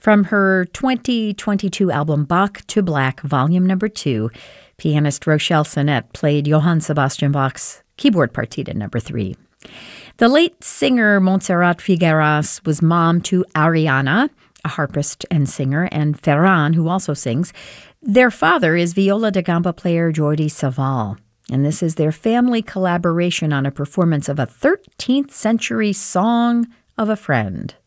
From her 2022 album Bach to Black, Volume Number 2, pianist Rochelle Sonette played Johann Sebastian Bach's keyboard partita Number 3. The late singer Montserrat Figueras was mom to Ariana, a harpist and singer, and Ferran, who also sings. Their father is viola da gamba player Jordi Savall, and this is their family collaboration on a performance of a 13th century song of a friend.